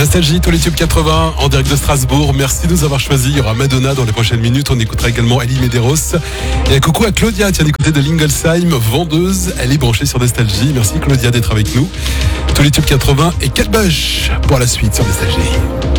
Nostalgie, tous les tubes 80 en direct de Strasbourg. Merci de nous avoir choisis. Il y aura Madonna dans les prochaines minutes. On écoutera également Elie Medeiros. Et un coucou à Claudia, tiens d'écouter de Lingolsheim, vendeuse. Elle est branchée sur Nostalgie. Merci Claudia d'être avec nous. Tous les tubes 80 et Kate Bush pour la suite sur Nostalgie.